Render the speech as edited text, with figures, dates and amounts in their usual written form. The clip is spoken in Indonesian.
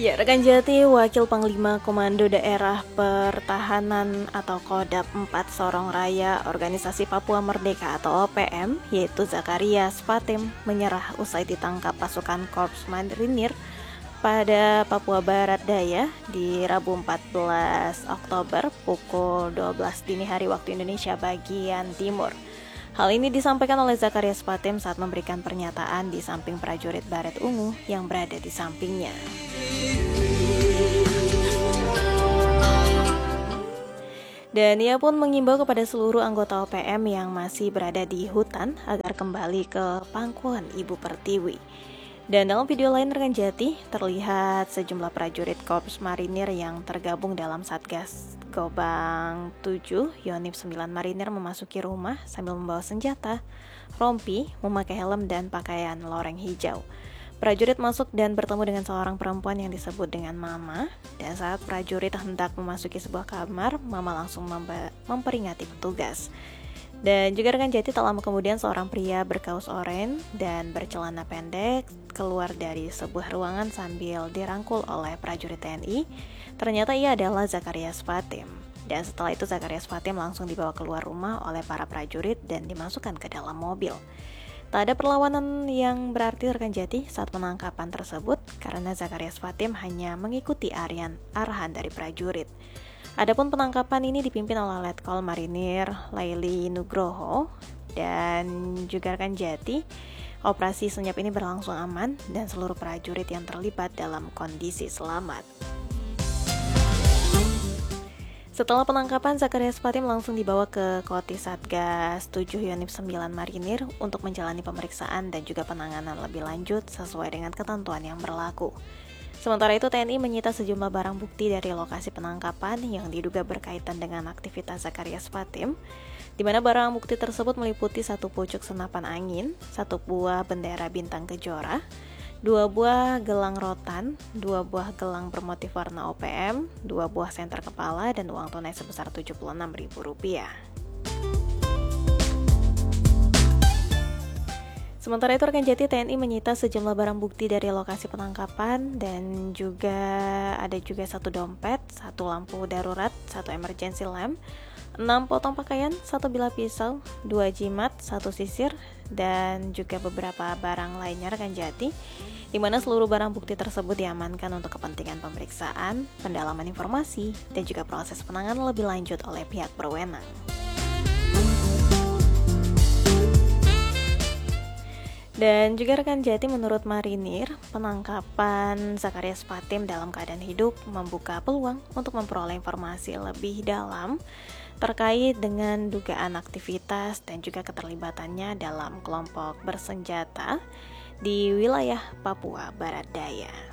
Ya, rekan Jati, Wakil Panglima Komando Daerah Pertahanan atau Kodam 4 Sorong Raya Organisasi Papua Merdeka atau OPM, yaitu Zakaria Spatem, menyerah usai ditangkap pasukan Korps Marinir pada Papua Barat Daya di Rabu 14 Oktober pukul 12 dini hari waktu Indonesia bagian Timur. Hal ini disampaikan oleh Zakaria Spatem saat memberikan pernyataan di samping prajurit baret ungu yang berada di sampingnya. Dan ia pun mengimbau kepada seluruh anggota OPM yang masih berada di hutan agar kembali ke pangkuan Ibu Pertiwi. Dan dalam video lain rekan Jati, terlihat sejumlah prajurit Korps Marinir yang tergabung dalam Satgas Gobang 7 Yonif 9 Marinir memasuki rumah sambil membawa senjata, rompi, memakai helm dan pakaian loreng hijau. Prajurit masuk dan bertemu dengan seorang perempuan yang disebut dengan Mama. Dan saat prajurit hendak memasuki sebuah kamar, Mama langsung memperingati petugas. Dan juga rekan Jati, tak lama kemudian seorang pria berkaus oranye dan bercelana pendek keluar dari sebuah ruangan sambil dirangkul oleh prajurit TNI. Ternyata ia adalah Zakaria Spatem. Dan setelah itu Zakaria Spatem langsung dibawa keluar rumah oleh para prajurit dan dimasukkan ke dalam mobil. Tak ada perlawanan yang berarti rekan Jati saat penangkapan tersebut karena Zakaria Spatem hanya mengikuti arahan dari prajurit. Adapun penangkapan ini dipimpin oleh Letkol Marinir Laili Nugroho dan juga rekan Jati. Operasi senyap ini berlangsung aman dan seluruh prajurit yang terlibat dalam kondisi selamat. Setelah penangkapan, Zakaria Spatem langsung dibawa ke Kotis Satgas 7 Yonif 9 Marinir untuk menjalani pemeriksaan dan juga penanganan lebih lanjut sesuai dengan ketentuan yang berlaku. Sementara itu TNI menyita sejumlah barang bukti dari lokasi penangkapan yang diduga berkaitan dengan aktivitas Zakaria Spatem, di mana barang bukti tersebut meliputi satu pucuk senapan angin, satu buah bendera bintang kejora, 2 buah gelang rotan, 2 buah gelang bermotif warna OPM, 2 buah senter kepala, dan uang tunai sebesar Rp76.000. Sementara itu rekan Jati, TNI menyita sejumlah barang bukti dari lokasi penangkapan dan juga ada satu dompet, satu lampu darurat, satu emergency lamp, 6 potong pakaian, 1 bilah pisau, 2 jimat, 1 sisir, dan juga beberapa barang lainnya rekan Jati, di mana seluruh barang bukti tersebut diamankan untuk kepentingan pemeriksaan, pendalaman informasi, dan juga proses penanganan lebih lanjut oleh pihak berwenang. Dan juga rekan Jati, menurut Marinir, penangkapan Zakaria Spatem dalam keadaan hidup membuka peluang untuk memperoleh informasi lebih dalam terkait dengan dugaan aktivitas dan juga keterlibatannya dalam kelompok bersenjata di wilayah Papua Barat Daya.